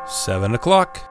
7 o'clock.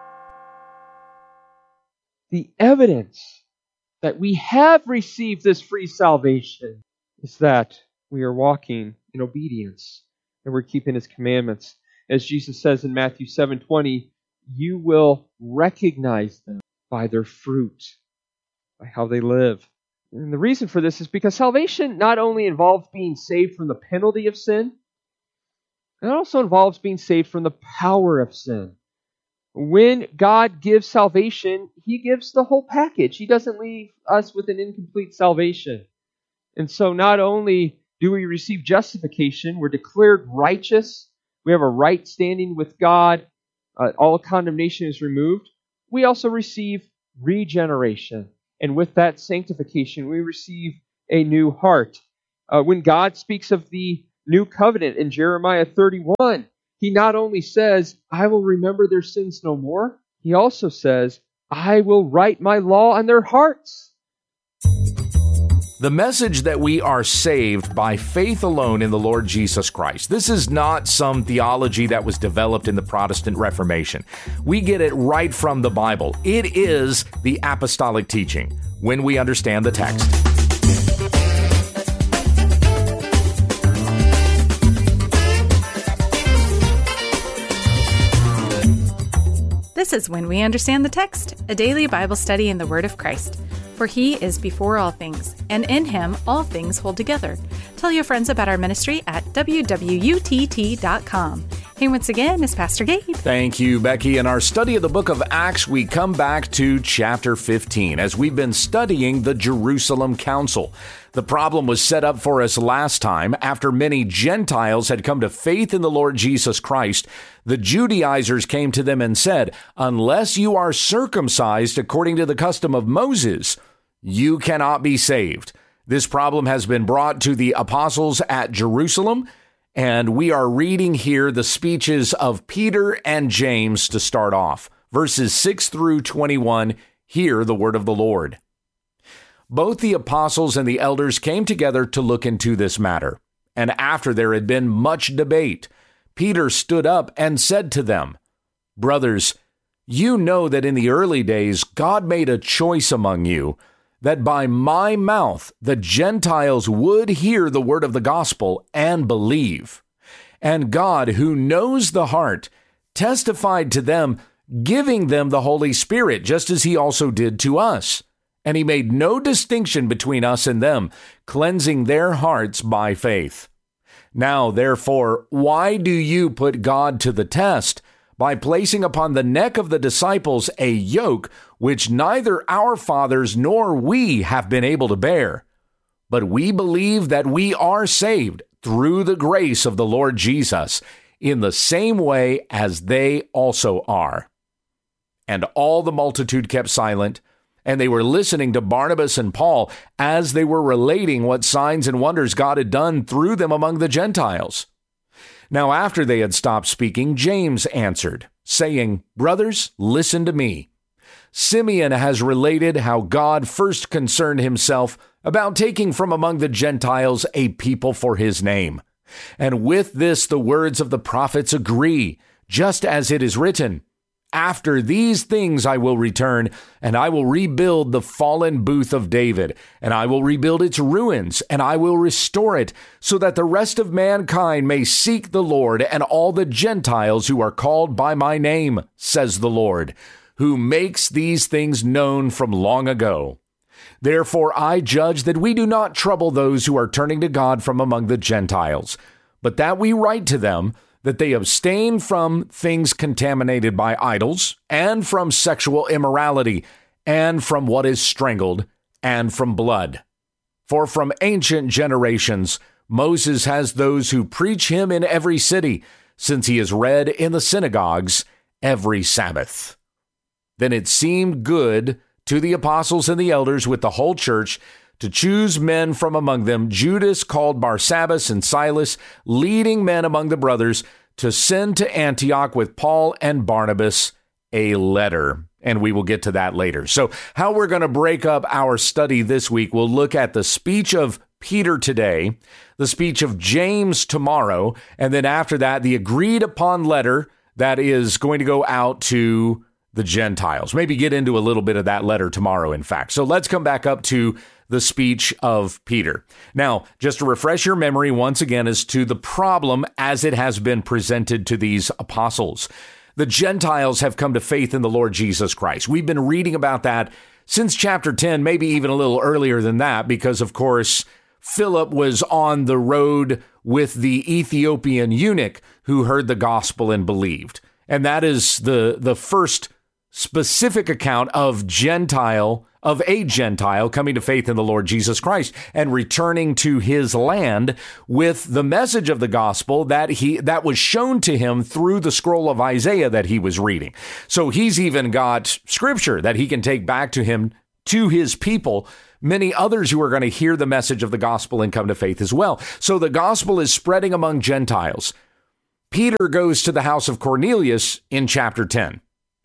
The evidence that we have received this free salvation is that we are walking in obedience and we're keeping His commandments. As Jesus says in Matthew 7:20, you will recognize them by their fruit, by how they live. And the reason for this is because salvation not only involves being saved from the penalty of sin, it also involves being saved from the power of sin. When God gives salvation, He gives the whole package. He doesn't leave us with an incomplete salvation. And so not only do we receive justification, we're declared righteous, we have a right standing with God, all condemnation is removed, we also receive regeneration. And with that sanctification, we receive a new heart. When God speaks of the new covenant in Jeremiah 31, He not only says, I will remember their sins no more, He also says, I will write my law on their hearts. The message that we are saved by faith alone in the Lord Jesus Christ. This is not some theology that was developed in the Protestant Reformation. We get it right from the Bible. It is the apostolic teaching when we understand the text. This is When We Understand the Text, a daily Bible study in the Word of Christ. For He is before all things, and in Him all things hold together. Tell your friends about our ministry at wwutt.com. Hey, once again, is Pastor Gabe. Thank you, Becky. In our study of the book of Acts, we come back to chapter 15 as we've been studying the Jerusalem Council. The problem was set up for us last time. After many Gentiles had come to faith in the Lord Jesus Christ, the Judaizers came to them and said, unless you are circumcised according to the custom of Moses, you cannot be saved. This problem has been brought to the apostles at Jerusalem, and we are reading here the speeches of Peter and James to start off. Verses 6 through 21, hear the word of the Lord. Both the apostles and the elders came together to look into this matter. And after there had been much debate, Peter stood up and said to them, brothers, you know that in the early days God made a choice among you, that by my mouth the Gentiles would hear the word of the gospel and believe. And God, who knows the heart, testified to them, giving them the Holy Spirit, just as He also did to us. And He made no distinction between us and them, cleansing their hearts by faith. Now, therefore, why do you put God to the test by placing upon the neck of the disciples a yoke which neither our fathers nor we have been able to bear? But we believe that we are saved through the grace of the Lord Jesus, in the same way as they also are. And all the multitude kept silent, and they were listening to Barnabas and Paul as they were relating what signs and wonders God had done through them among the Gentiles. Now after they had stopped speaking, James answered, saying, brothers, listen to me. Simeon has related how God first concerned Himself about taking from among the Gentiles a people for His name. And with this the words of the prophets agree, just as it is written, after these things I will return, and I will rebuild the fallen booth of David, and I will rebuild its ruins, and I will restore it, so that the rest of mankind may seek the Lord, and all the Gentiles who are called by my name, says the Lord, who makes these things known from long ago. Therefore I judge that we do not trouble those who are turning to God from among the Gentiles, but that we write to them, that they abstain from things contaminated by idols, and from sexual immorality, and from what is strangled, and from blood. For from ancient generations Moses has those who preach Him in every city, since He is read in the synagogues every Sabbath. Then it seemed good to the apostles and the elders with the whole church to choose men from among them, Judas called Barsabbas and Silas, leading men among the brothers, to send to Antioch with Paul and Barnabas a letter. And we will get to that later. So how we're going to break up our study this week, we'll look at the speech of Peter today, the speech of James tomorrow, and then after that, the agreed upon letter that is going to go out to the Gentiles. Maybe get into a little bit of that letter tomorrow, in fact. So let's come back up to the speech of Peter. Now, just to refresh your memory once again as to the problem as it has been presented to these apostles. The Gentiles have come to faith in the Lord Jesus Christ. We've been reading about that since chapter 10, maybe even a little earlier than that, because, of course, Philip was on the road with the Ethiopian eunuch who heard the gospel and believed. And that is the first specific account of a Gentile coming to faith in the Lord Jesus Christ and returning to his land with the message of the gospel that was shown to him through the scroll of Isaiah that he was reading. So he's even got scripture that he can take back to him, to his people, many others who are going to hear the message of the gospel and come to faith as well. So the gospel is spreading among Gentiles. Peter goes to the house of Cornelius in chapter 10.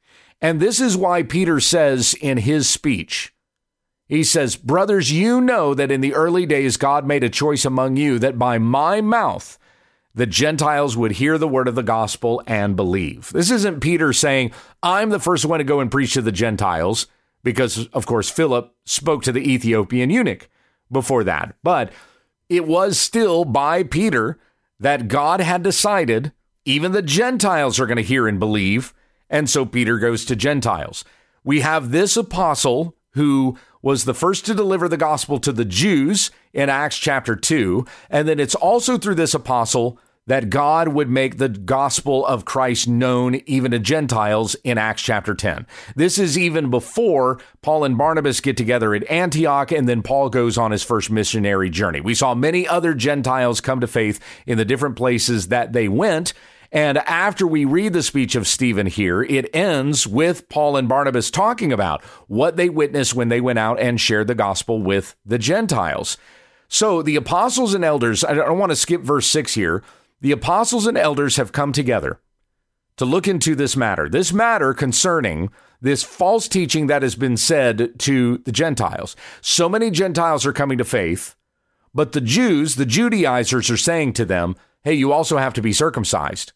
And this is why Peter says in his speech, he says, "Brothers, you know that in the early days God made a choice among you that by my mouth the Gentiles would hear the word of the gospel and believe." This isn't Peter saying, I'm the first one to go and preach to the Gentiles, because, of course, Philip spoke to the Ethiopian eunuch before that. But it was still by Peter that God had decided even the Gentiles are going to hear and believe. And so Peter goes to Gentiles. We have this apostle who was the first to deliver the gospel to the Jews in Acts chapter 2. And then it's also through this apostle that God would make the gospel of Christ known even to Gentiles in Acts chapter 10. This is even before Paul and Barnabas get together at Antioch, and then Paul goes on his first missionary journey. We saw many other Gentiles come to faith in the different places that they went. And after we read the speech of Stephen here, it ends with Paul and Barnabas talking about what they witnessed when they went out and shared the gospel with the Gentiles. So the apostles and elders, I don't want to skip verse 6 here. The apostles and elders have come together to look into this matter concerning this false teaching that has been said to the Gentiles. So many Gentiles are coming to faith, but the Jews, the Judaizers, are saying to them, hey, you also have to be circumcised.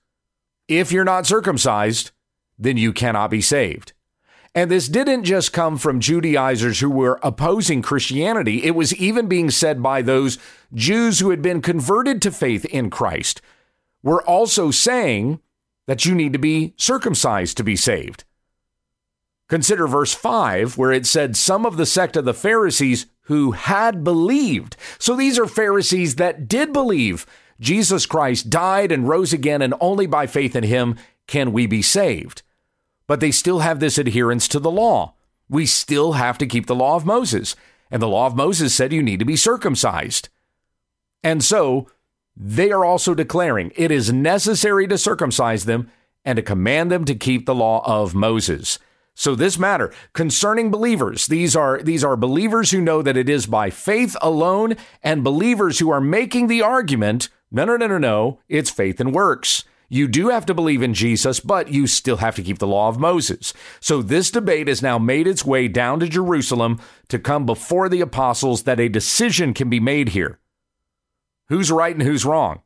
If you're not circumcised, then you cannot be saved. And this didn't just come from Judaizers who were opposing Christianity. It was even being said by those Jews who had been converted to faith in Christ. We're also saying that you need to be circumcised to be saved. Consider verse 5, where it said, some of the sect of the Pharisees who had believed. So these are Pharisees that did believe Jesus Christ died and rose again, and only by faith in him can we be saved. But they still have this adherence to the law. We still have to keep the law of Moses. And the law of Moses said you need to be circumcised. And so they are also declaring it is necessary to circumcise them and to command them to keep the law of Moses. So this matter concerning believers, these are believers who know that it is by faith alone, and believers who are making the argument, no, it's faith and works. You do have to believe in Jesus, but you still have to keep the law of Moses. So this debate has now made its way down to Jerusalem to come before the apostles that a decision can be made here. Who's right and who's wrong?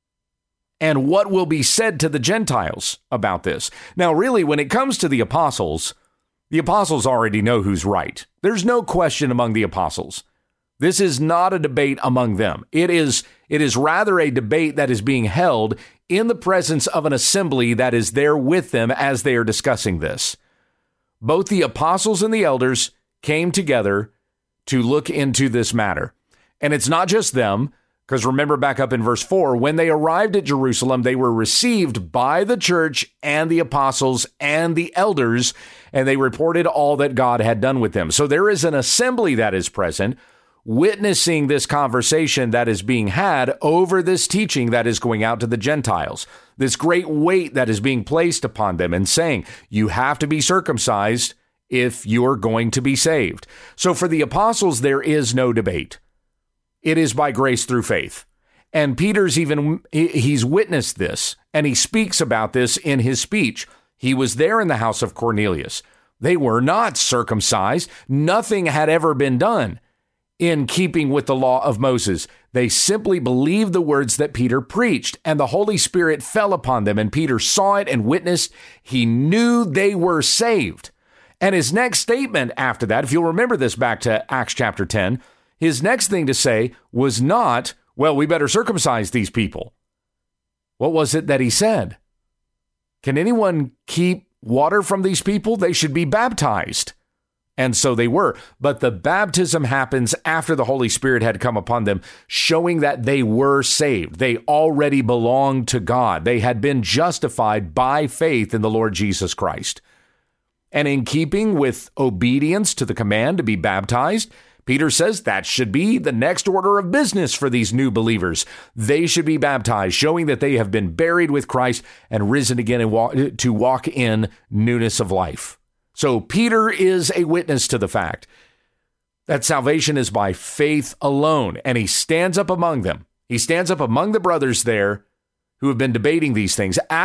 And what will be said to the Gentiles about this? Now, really, when it comes to the apostles already know who's right. There's no question among the apostles. This is not a debate among them. It is rather a debate that is being held in the presence of an assembly that is there with them as they are discussing this. Both the apostles and the elders came together to look into this matter. And it's not just them, because remember back up in verse 4, when they arrived at Jerusalem, they were received by the church and the apostles and the elders, and they reported all that God had done with them. So there is an assembly that is present, witnessing this conversation that is being had over this teaching that is going out to the Gentiles, this great weight that is being placed upon them and saying, you have to be circumcised if you're going to be saved. So for the apostles, there is no debate. It is by grace through faith. And Peter's he's witnessed this, and he speaks about this in his speech. He was there in the house of Cornelius. They were not circumcised. Nothing had ever been done in keeping with the law of Moses. They simply believed the words that Peter preached, and the Holy Spirit fell upon them, and Peter saw it and witnessed. He knew they were saved. And his next statement after that, if you'll remember this back to Acts chapter 10, his next thing to say was not, well, we better circumcise these people. What was it that he said? Can anyone keep water from these people? They should be baptized. And so they were. But the baptism happens after the Holy Spirit had come upon them, showing that they were saved. They already belonged to God. They had been justified by faith in the Lord Jesus Christ. And in keeping with obedience to the command to be baptized, Peter says that should be the next order of business for these new believers. They should be baptized, showing that they have been buried with Christ and risen again and to walk in newness of life. So Peter is a witness to the fact that salvation is by faith alone, and he stands up among them. He stands up among the brothers there who have been debating these things.